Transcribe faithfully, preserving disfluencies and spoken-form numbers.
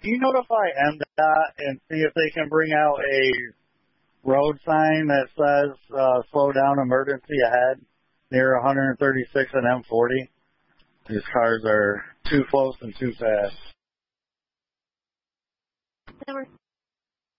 Can you notify M DOT and see if they can bring out a road sign that says uh, slow down, emergency ahead near one thirty-six and M forty? These cars are too close and too fast. There were